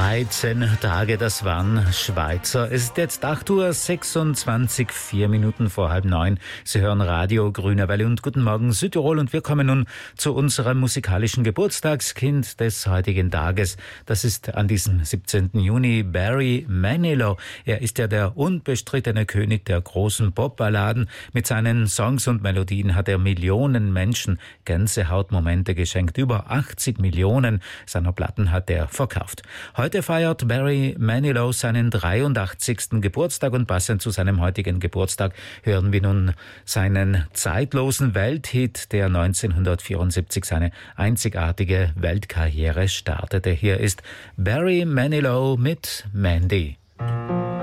13 Tage, das waren Schweizer. Es ist jetzt 8:26 Uhr, 4 Minuten vor 8:30. Sie hören Radio Grüne Welle und Guten Morgen Südtirol. Und wir kommen nun zu unserem musikalischen Geburtstagskind des heutigen Tages. Das ist an diesem 17. Juni Barry Manilow. Er ist ja der unbestrittene König der großen Popballaden. Mit seinen Songs und Melodien hat er Millionen Menschen Gänsehautmomente geschenkt. Über 80 Millionen seiner Platten hat er verkauft. Heute feiert Barry Manilow seinen 83. Geburtstag und passend zu seinem heutigen Geburtstag hören wir nun seinen zeitlosen Welthit, der 1974 seine einzigartige Weltkarriere startete. Hier ist Barry Manilow mit Mandy.